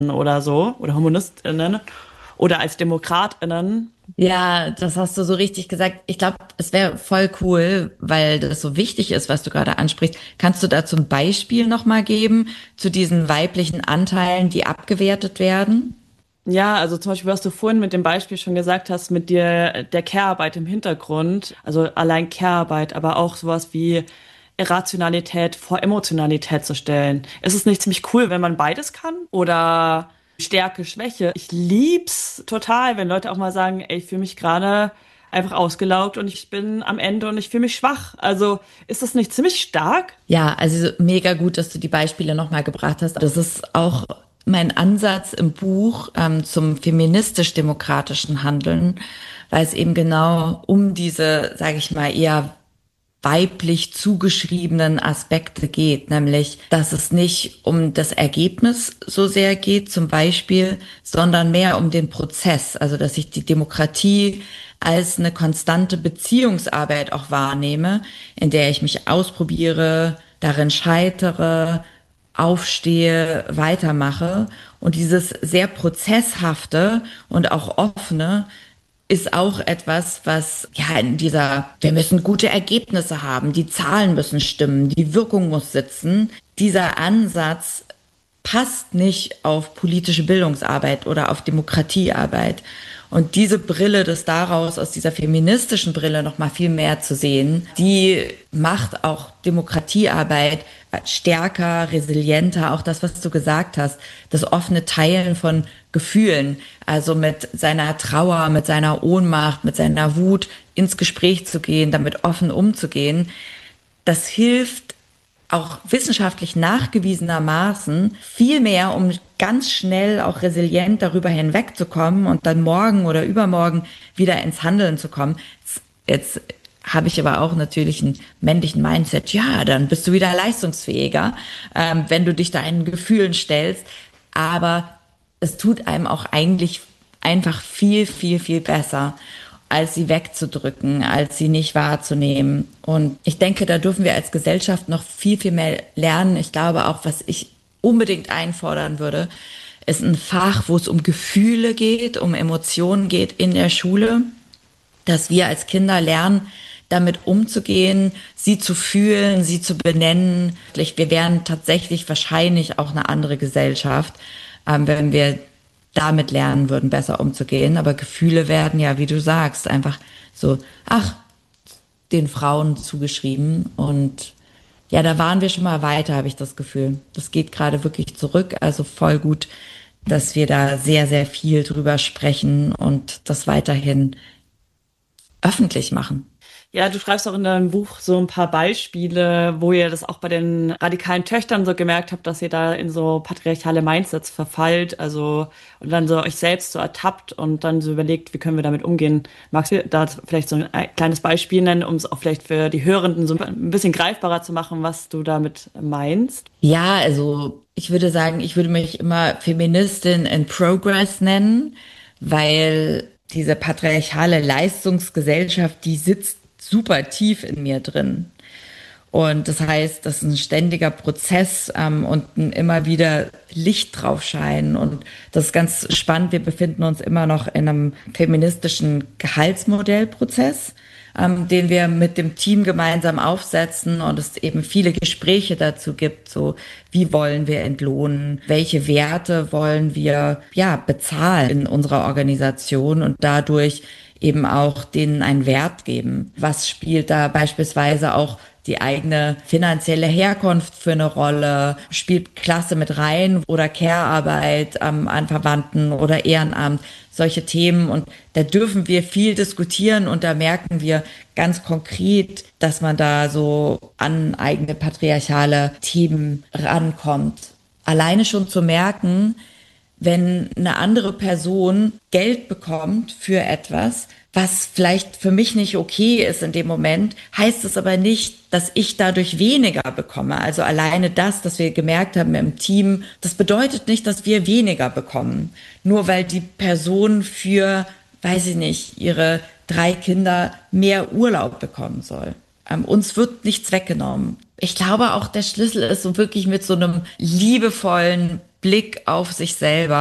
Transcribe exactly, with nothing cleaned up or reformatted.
oder so oder HumanistInnen oder als DemokratInnen. Ja, das hast du so richtig gesagt. Ich glaube, es wäre voll cool, weil das so wichtig ist, was du gerade ansprichst. Kannst du da zum Beispiel nochmal geben zu diesen weiblichen Anteilen, die abgewertet werden? Ja, also zum Beispiel, was du vorhin mit dem Beispiel schon gesagt hast, mit dir der Care-Arbeit im Hintergrund, also allein Care-Arbeit, aber auch sowas wie Irrationalität vor Emotionalität zu stellen. Ist es nicht ziemlich cool, wenn man beides kann? Oder Stärke, Schwäche? Ich lieb's total, wenn Leute auch mal sagen, ey, ich fühle mich gerade einfach ausgelaugt und ich bin am Ende und ich fühle mich schwach. Also ist das nicht ziemlich stark? Ja, also mega gut, dass du die Beispiele nochmal gebracht hast. Das ist auch mein Ansatz im Buch ähm, zum feministisch-demokratischen Handeln, weil es eben genau um diese, sage ich mal, eher weiblich zugeschriebenen Aspekte geht, nämlich, dass es nicht um das Ergebnis so sehr geht, zum Beispiel, sondern mehr um den Prozess. Also, dass ich die Demokratie als eine konstante Beziehungsarbeit auch wahrnehme, in der ich mich ausprobiere, darin scheitere, aufstehe, weitermache. Und dieses sehr prozesshafte und auch offene ist auch etwas, was ja in dieser, wir müssen gute Ergebnisse haben, die Zahlen müssen stimmen, die Wirkung muss sitzen. Dieser Ansatz passt nicht auf politische Bildungsarbeit oder auf Demokratiearbeit. Und diese Brille, das daraus aus dieser feministischen Brille noch mal viel mehr zu sehen, die macht auch Demokratiearbeit stärker, resilienter, auch das, was du gesagt hast, das offene Teilen von Gefühlen, also mit seiner Trauer, mit seiner Ohnmacht, mit seiner Wut ins Gespräch zu gehen, damit offen umzugehen, das hilft auch wissenschaftlich nachgewiesenermaßen viel mehr, um ganz schnell auch resilient darüber hinwegzukommen und dann morgen oder übermorgen wieder ins Handeln zu kommen. Jetzt habe ich aber auch natürlich einen männlichen Mindset. Ja, dann bist du wieder leistungsfähiger, ähm, wenn du dich deinen Gefühlen stellst. Aber es tut einem auch eigentlich einfach viel, viel, viel besser, als sie wegzudrücken, als sie nicht wahrzunehmen. Und ich denke, da dürfen wir als Gesellschaft noch viel, viel mehr lernen. Ich glaube auch, was ich unbedingt einfordern würde, ist ein Fach, wo es um Gefühle geht, um Emotionen geht in der Schule, dass wir als Kinder lernen, damit umzugehen, sie zu fühlen, sie zu benennen. Wir wären tatsächlich wahrscheinlich auch eine andere Gesellschaft, ähm, wenn wir damit lernen würden, besser umzugehen. Aber Gefühle werden ja, wie du sagst, einfach so, ach, den Frauen zugeschrieben. Und ja, da waren wir schon mal weiter, habe ich das Gefühl. Das geht gerade wirklich zurück. Also voll gut, dass wir da sehr, sehr viel drüber sprechen und das weiterhin öffentlich machen. Ja, du schreibst auch in deinem Buch so ein paar Beispiele, wo ihr das auch bei den radikalen Töchtern so gemerkt habt, dass ihr da in so patriarchale Mindsets verfallt, also und dann so euch selbst so ertappt und dann so überlegt, wie können wir damit umgehen. Magst du da vielleicht so ein kleines Beispiel nennen, um es auch vielleicht für die Hörenden so ein bisschen greifbarer zu machen, was du damit meinst? Ja, also ich würde sagen, ich würde mich immer Feministin in Progress nennen, weil diese patriarchale Leistungsgesellschaft, die sitzt super tief in mir drin. Und das heißt, das ist ein ständiger Prozess ähm, und ein immer wieder Licht drauf scheinen. Und das ist ganz spannend. Wir befinden uns immer noch in einem feministischen Gehaltsmodellprozess, ähm, den wir mit dem Team gemeinsam aufsetzen und es eben viele Gespräche dazu gibt. So, wie wollen wir entlohnen? Welche Werte wollen wir, ja, bezahlen in unserer Organisation und dadurch eben auch denen einen Wert geben? Was spielt da beispielsweise auch die eigene finanzielle Herkunft für eine Rolle? Spielt Klasse mit rein oder Care-Arbeit ähm, an Verwandten oder Ehrenamt? Solche Themen. Und da dürfen wir viel diskutieren und da merken wir ganz konkret, dass man da so an eigene patriarchale Themen rankommt. Alleine schon zu merken, wenn eine andere Person Geld bekommt für etwas, was vielleicht für mich nicht okay ist in dem Moment, heißt es aber nicht, dass ich dadurch weniger bekomme. Also alleine das, dass wir gemerkt haben im Team, das bedeutet nicht, dass wir weniger bekommen. Nur weil die Person für, weiß ich nicht, ihre drei Kinder mehr Urlaub bekommen soll. Ähm, uns wird nichts weggenommen. Ich glaube auch, der Schlüssel ist so wirklich mit so einem liebevollen Blick auf sich selber.